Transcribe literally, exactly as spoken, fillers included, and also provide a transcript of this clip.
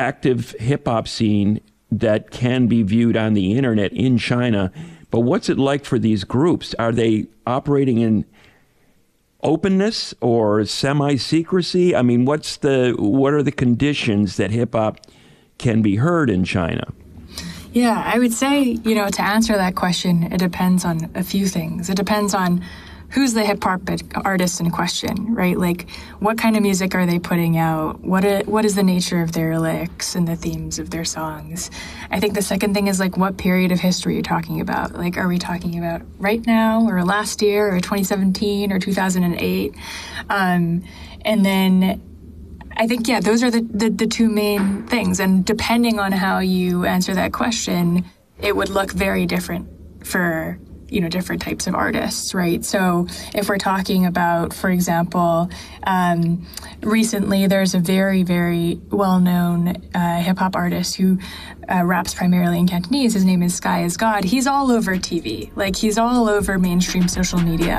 active hip hop scene that can be viewed on the internet in China. But what's it like for these groups? Are they operating in openness or semi-secrecy? I mean, what's the what are the conditions that hip hop can be heard in China? Yeah, I would say, you know, to answer that question, it depends on a few things. It depends on who's the hip hop artist in question, right? Like, what kind of music are they putting out? What a, what is the nature of their lyrics and the themes of their songs? I think the second thing is, like, what period of history you're talking about. Like, are we talking about right now or last year or twenty seventeen or two thousand eight? Um, and then I think, yeah, those are the, the, the two main things. And depending on how you answer that question, it would look very different for, you know, different types of artists, right? So if we're talking about, for example, um, recently there's a very, very well-known uh, hip-hop artist who uh, raps primarily in Cantonese. His name is Sky is God. He's all over T V. Like, he's all over mainstream social media.